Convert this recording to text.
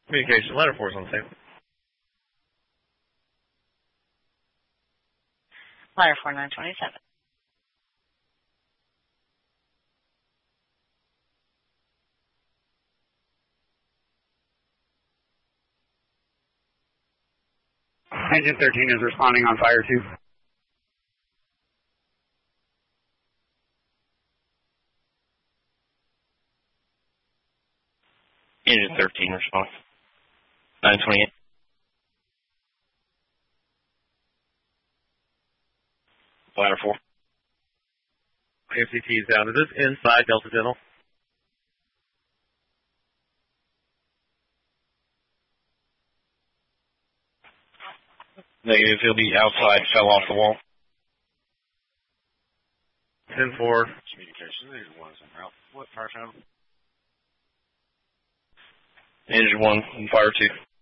Communication, ladder 4 is on the table. Ladder 4927. Engine 13 is responding on fire 2. Engine 13 response. 928. Ladder 4. AFCT is down. Is this inside Delta Dental? Negative, he'll be outside, fell off the wall. 10-4. Communication, engine 1 is en route. What fire channel? Engine 1, fire 2.